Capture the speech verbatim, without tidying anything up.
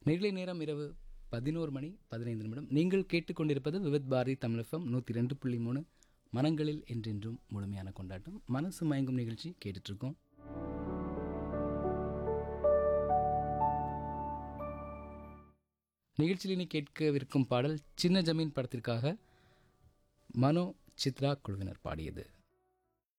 நிகழ நேரம் இரவு பதினோரு மணி பதினைந்து நிமிடம். நீங்கள் கேட்டுக்கொண்டிருப்பது விவித் பாரதி தமிழ் எஃப்எம் நூற்றி ரெண்டு புள்ளி மூணு. மனங்களில் என்றென்றும் முழுமையான கொண்டாட்டம். மனசு மயங்கும் நிகழ்ச்சி கேட்டுட்ருக்கோம். நிகழ்ச்சியில் இனி கேட்கவிருக்கும் பாடல் சின்ன ஜமீன் படத்திற்காக மனோ சித்ரா குழுவினர் பாடியது.